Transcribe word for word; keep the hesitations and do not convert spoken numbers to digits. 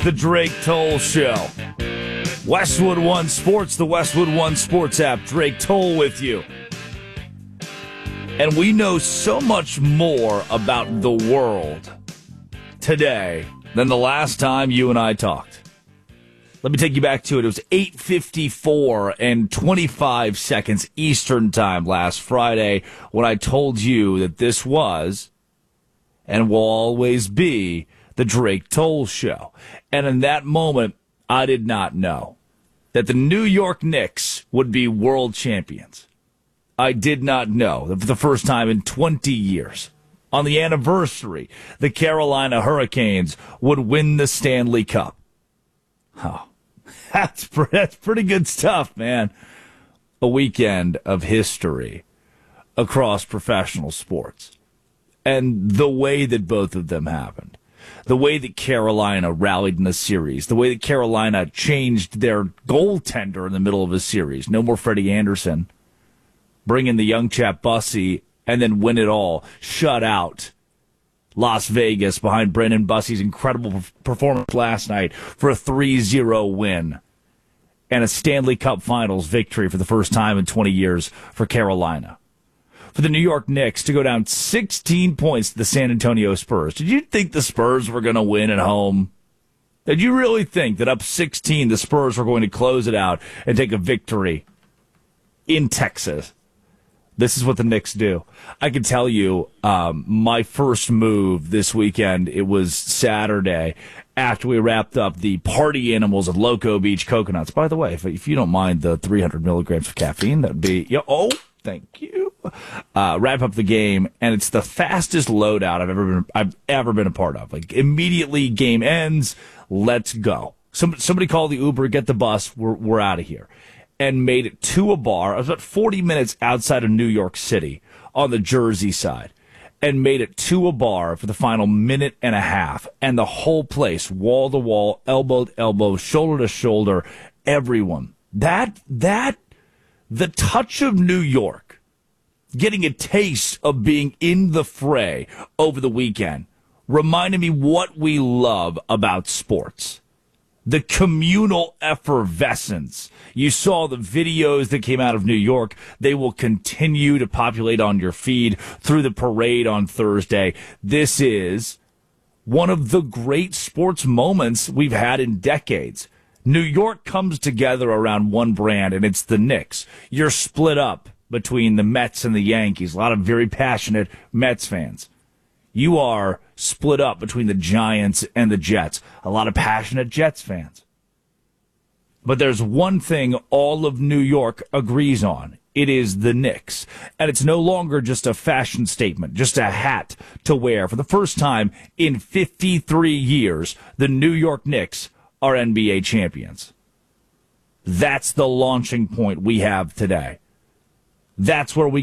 the Drake Toll Show. Westwood One Sports, the Westwood One Sports app. Drake Toll with you. And we know so much more about the world today than the last time you and I talked. Let me take you back to it. It was eight fifty-four and twenty-five seconds Eastern time last Friday when I told you that this was and will always be the Drake Toll Show. And in that moment, I did not know that the New York Knicks would be world champions. I did not know that for the first time in twenty years, on the anniversary, the Carolina Hurricanes would win the Stanley Cup. Oh, that's, that's pretty good stuff, man. A weekend of history across professional sports. And the way that both of them happened. The way that Carolina rallied in the series. The way that Carolina changed their goaltender in the middle of a series. No more Freddie Anderson. Bring in the young chap Bussy and then win it all. Shut out Las Vegas behind Brendan Bussey's incredible performance last night for a three zero win. And a Stanley Cup Finals victory for the first time in twenty years for Carolina. For the New York Knicks to go down sixteen points to the San Antonio Spurs. Did you think the Spurs were going to win at home? Did you really think that up sixteen the Spurs were going to close it out and take a victory in Texas? This is what the Knicks do. I can tell you, um, my first move this weekend, it was Saturday after we wrapped up the Party Animals of Loco Beach Coconuts. By the way, if, if you don't mind the three hundred milligrams of caffeine, that would be, yeah, oh, thank you. Uh, wrap up the game, and it's the fastest loadout I've ever been I've ever been a part of. Like immediately, game ends. Let's go. Some, somebody call the Uber, get the bus. We're we're out of here, and made it to a bar. I was about forty minutes outside of New York City on the Jersey side, and made it to a bar for the final minute and a half, and the whole place, wall to wall, elbow to elbow, shoulder to shoulder, everyone. That that the touch of New York. Getting a taste of being in the fray over the weekend reminded me what we love about sports. The communal effervescence. You saw the videos that came out of New York. They will continue to populate on your feed through the parade on Thursday. This is one of the great sports moments we've had in decades. New York comes together around one brand, and it's the Knicks. You're split up between the Mets and the Yankees. A lot of very passionate Mets fans. You are split up between the Giants and the Jets. A lot of passionate Jets fans. But there's one thing all of New York agrees on. It is the Knicks. And it's no longer just a fashion statement, just a hat to wear. For the first time in fifty-three years, the New York Knicks are N B A champions. That's the launching point we have today. That's where we